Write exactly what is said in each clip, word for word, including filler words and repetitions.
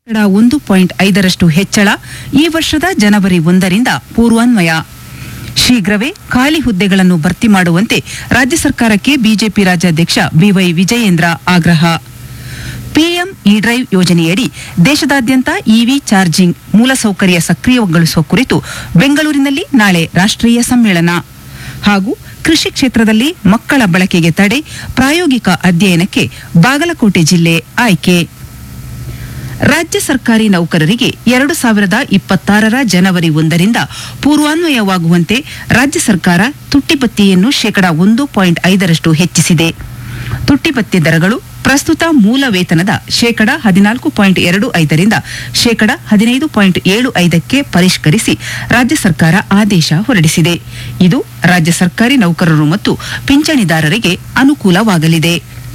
ಒಂದು ಪಾಯಿಂಟ್ ಐದರಷ್ಟು ಹೆಚ್ಚಳ ಈ ವರ್ಷದ ಜನವರಿ ಒಂದರಿಂದ ಪೂರ್ವಾನ್ವಯ. ಶೀಘ್ರವೇ ಖಾಲಿ ಹುದ್ದೆಗಳನ್ನು ಭರ್ತಿ ಮಾಡುವಂತೆ ರಾಜ್ಯ ಸರ್ಕಾರಕ್ಕೆ ಬಿಜೆಪಿ ರಾಜ್ಯಾಧ್ಯಕ್ಷ ಬಿವೈ ವಿಜಯೇಂದ್ರ ಆಗ್ರಹ. ಪಿಎಂ ಇ ಡ್ರೈವ್ ಯೋಜನೆಯಡಿ ದೇಶದಾದ್ಯಂತ ಇವಿ ಚಾರ್ಜಿಂಗ್ ಮೂಲಸೌಕರ್ಯ ಸಕ್ರಿಯಗೊಳಿಸುವ ಕುರಿತು ಬೆಂಗಳೂರಿನಲ್ಲಿ ನಾಳೆ ರಾಷ್ಟ್ರೀಯ ಸಮ್ಮೇಳನ ಹಾಗೂ ಕೃಷಿ ಕ್ಷೇತ್ರದಲ್ಲಿ ಮಕ್ಕಳ ಬಳಕೆಗೆ ತಡೆ ಪ್ರಾಯೋಗಿಕ ಅಧ್ಯಯನಕ್ಕೆ ಬಾಗಲಕೋಟೆ ಜಿಲ್ಲೆ ಆಯ್ಕೆ. ರಾಜ್ಯ ಸರ್ಕಾರಿ ನೌಕರರಿಗೆ ಎರಡು ಸಾವಿರದ ಇಪ್ಪತ್ತಾರರ ಜನವರಿ ಒಂದರಿಂದ ಪೂರ್ವಾನ್ವಯವಾಗುವಂತೆ ರಾಜ್ಯ ಸರ್ಕಾರ ತುಟ್ಟಿಭತ್ಯೆಯನ್ನು ಶೇಕಡಾ ಒಂದು ಪಾಯಿಂಟ್ ಐದರಷ್ಟು ಹೆಚ್ಚಿಸಿದೆ. ತುಟ್ಟಿಭತ್ಯೆ ದರಗಳು ಪ್ರಸ್ತುತ ಮೂಲ ವೇತನದ ಶೇಕಡಾ ಹದಿನಾಲ್ಕು ಪಾಯಿಂಟ್ ಎರಡು ಐದರಿಂದ ಶೇಕಡಾ ಹದಿನೈದು ಪಾಯಿಂಟ್ ಏಳು ಐದಕ್ಕೆ ಪರಿಷ್ಕರಿಸಿ ರಾಜ್ಯ ಸರ್ಕಾರ ಆದೇಶ ಹೊರಡಿಸಿದೆ. ಇದು ರಾಜ್ಯ ಸರ್ಕಾರಿ ನೌಕರರು ಮತ್ತು ಪಿಂಚಣಿದಾರರಿಗೆ ಅನುಕೂಲವಾಗಲಿದೆ.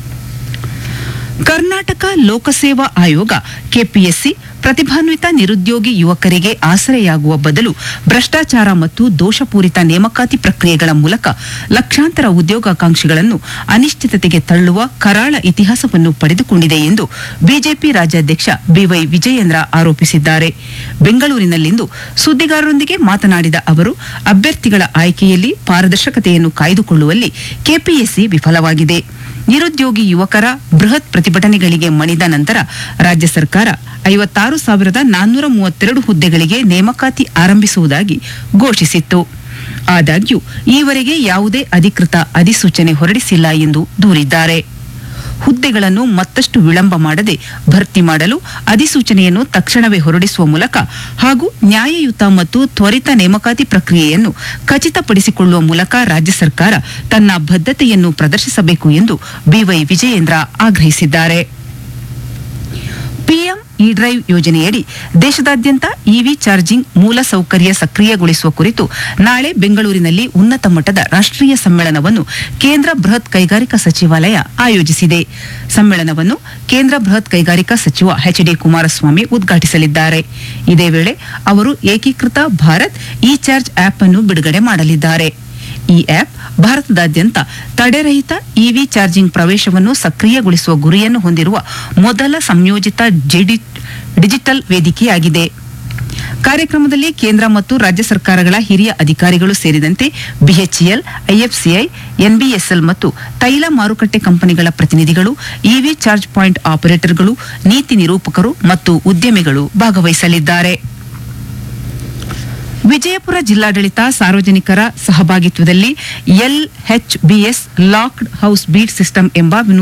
ಕರ್ನಾಟಕ ಲೋಕಸೇವಾ ಆಯೋಗ ಕೆಪಿಎಸ್ಸಿ ಪ್ರತಿಭಾನ್ವಿತ ನಿರುದ್ಯೋಗಿ ಯುವಕರಿಗೆ ಆಸರೆಯಾಗುವ ಬದಲು ಭ್ರಷ್ಟಾಚಾರ ಮತ್ತು ದೋಷಪೂರಿತ ನೇಮಕಾತಿ ಪ್ರಕ್ರಿಯೆಗಳ ಮೂಲಕ ಲಕ್ಷಾಂತರ ಉದ್ಯೋಗಾಕಾಂಕ್ಷಿಗಳನ್ನು ಅನಿಶ್ಚಿತತೆಗೆ ತಳ್ಳುವ ಕರಾಳ ಇತಿಹಾಸವನ್ನು ಪಡೆದುಕೊಂಡಿದೆ ಎಂದು ಬಿಜೆಪಿ ರಾಜ್ಯಾಧ್ಯಕ್ಷ ಬಿವೈ ವಿಜಯೇಂದ್ರ ಆರೋಪಿಸಿದ್ದಾರೆ. ಬೆಂಗಳೂರಿನಲ್ಲಿಂದು ಸುದ್ದಿಗಾರರೊಂದಿಗೆ ಮಾತನಾಡಿದ ಅವರು, ಅಭ್ಯರ್ಥಿಗಳ ಆಯ್ಕೆಯಲ್ಲಿ ಪಾರದರ್ಶಕತೆಯನ್ನು ಕಾಯ್ದುಕೊಳ್ಳುವಲ್ಲಿ ಕೆಪಿಎಸ್ಸಿ ವಿಫಲವಾಗಿದೆ. ನಿರುದ್ಯೋಗಿ ಯುವಕರ ಬೃಹತ್ ಪ್ರತಿಭಟನೆಗಳಿಗೆ ಮಣಿದ ನಂತರ ರಾಜ್ಯ ಸರ್ಕಾರ ಐವತ್ತಾರು ಸಾವಿರದ ನಾನ್ನೂರ ಮೂವತ್ತೆರಡು ಹುದ್ದೆಗಳಿಗೆ ನೇಮಕಾತಿ ಆರಂಭಿಸುವುದಾಗಿ ಘೋಷಿಸಿತ್ತು. ಆದಾಗ್ಯೂ ಈವರೆಗೆ ಯಾವುದೇ ಅಧಿಕೃತ ಅಧಿಸೂಚನೆ ಹೊರಡಿಸಿಲ್ಲ ಎಂದು ದೂರಿದ್ದಾರೆ. ಹುದ್ದೆಗಳನ್ನು ಮತ್ತಷ್ಟು ವಿಳಂಬ ಮಾಡದೆ ಭರ್ತಿ ಮಾಡಲು ಅಧಿಸೂಚನೆಯನ್ನು ತಕ್ಷಣವೇ ಹೊರಡಿಸುವ ಮೂಲಕ ಹಾಗೂ ನ್ಯಾಯಯುತ ಮತ್ತು ತ್ವರಿತ ನೇಮಕಾತಿ ಪ್ರಕ್ರಿಯೆಯನ್ನು ಖಚಿತಪಡಿಸಿಕೊಳ್ಳುವ ಮೂಲಕ ರಾಜ್ಯ ಸರ್ಕಾರ ತನ್ನ ಬದ್ಧತೆಯನ್ನು ಪ್ರದರ್ಶಿಸಬೇಕು ಎಂದು ಬಿವೈ ವಿಜಯೇಂದ್ರ ಆಗ್ರಹಿಸಿದ್ದಾರೆ. ಪಿಎಂ ಇ ಡ್ರೈವ್ ಯೋಜನೆಯಡಿ ದೇಶದಾದ್ಯಂತ ಇವಿ ಚಾರ್ಜಿಂಗ್ ಮೂಲಸೌಕರ್ಯ ಸಕ್ರಿಯಗೊಳಿಸುವ ಕುರಿತು ನಾಳೆ ಬೆಂಗಳೂರಿನಲ್ಲಿ ಉನ್ನತ ಮಟ್ಟದ ರಾಷ್ಟ್ರೀಯ ಸಮ್ಮೇಳನವನ್ನು ಕೇಂದ್ರ ಬೃಹತ್ ಕೈಗಾರಿಕಾ ಸಚಿವಾಲಯ ಆಯೋಜಿಸಿದೆ. ಸಮ್ಮೇಳನವನ್ನು ಕೇಂದ್ರ ಬೃಹತ್ ಕೈಗಾರಿಕಾ ಸಚಿವ ಎಚ್ ಡಿ ಕುಮಾರಸ್ವಾಮಿ ಉದ್ಘಾಟಿಸಲಿದ್ದಾರೆ. ಇದೇ ವೇಳೆ ಅವರು ಏಕೀಕೃತ ಭಾರತ್ ಇ ಚಾರ್ಜ್ ಆಪ್ ಅನ್ನು ಬಿಡುಗಡೆ ಮಾಡಲಿದ್ದಾರೆ. ಈ ಆಪ್ ಭಾರತದಾದ್ಯಂತ ತಡೆರಹಿತ ಇವಿ ಚಾರ್ಜಿಂಗ್ ಪ್ರವೇಶವನ್ನು ಸಕ್ರಿಯಗೊಳಿಸುವ ಗುರಿಯನ್ನು ಹೊಂದಿರುವ ಮೊದಲ ಸಂಯೋಜಿತ ಡಿಜಿಟಲ್ ವೇದಿಕೆಯಾಗಿದೆ. ಕಾರ್ಯಕ್ರಮದಲ್ಲಿ ಕೇಂದ್ರ ಮತ್ತು ರಾಜ್ಯ ಸರ್ಕಾರಗಳ ಹಿರಿಯ ಅಧಿಕಾರಿಗಳು ಸೇರಿದಂತೆ ಬಿಎಚ್ಇಎಲ್, ಐಎಫ್ಸಿಐ, ಎನ್ಬಿಎಸ್ಎಲ್ ಮತ್ತು ತೈಲ ಮಾರುಕಟ್ಟೆ ಕಂಪನಿಗಳ ಪ್ರತಿನಿಧಿಗಳು, ಇವಿ ಚಾರ್ಜ್ ಪಾಯಿಂಟ್ ಆಪರೇಟರ್ಗಳು, ನೀತಿ ನಿರೂಪಕರು ಮತ್ತು ಉದ್ಯಮಿಗಳು ಭಾಗವಹಿಸಲಿದ್ದಾರೆ. ವಿಜಯಪುರ ಜಿಲ್ಲಾಡಳಿತ ಸಾರ್ವಜನಿಕರ ಸಹಭಾಗಿತ್ವದಲ್ಲಿ LHBS locked house beet system ಎಂಬ